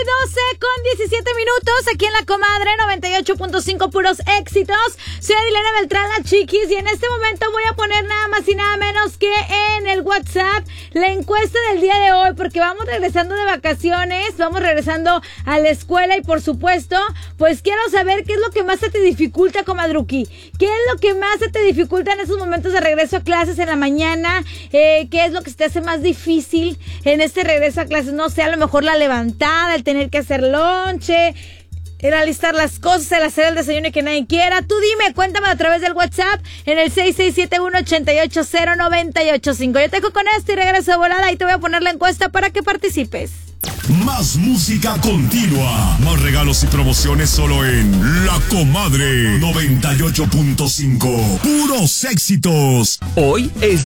12:17 aquí en La Comadre 98.5 puros éxitos. Soy Adilena Beltrán, la Chiquis, y en este momento voy a poner nada más y nada menos que en el WhatsApp la encuesta del día de hoy, porque vamos regresando de vacaciones, vamos regresando a la escuela y por supuesto, pues quiero saber qué es lo que más se te dificulta, comadruqui. ¿Qué es lo que más se te dificulta en esos momentos de regreso a clases en la mañana? ¿Qué es lo que se te hace más difícil en este regreso a clases? No sé, a lo mejor la levantada, el tener que hacer lonche, el alistar las cosas, el hacer el desayuno y que nadie quiera. Tú dime, cuéntame a través del WhatsApp en el 6671-880985. Yo te dejo con esto y regreso de volada y te voy a poner la encuesta para que participes. Más música continua, más regalos y promociones solo en La Comadre 98.5. Puros éxitos. Hoy es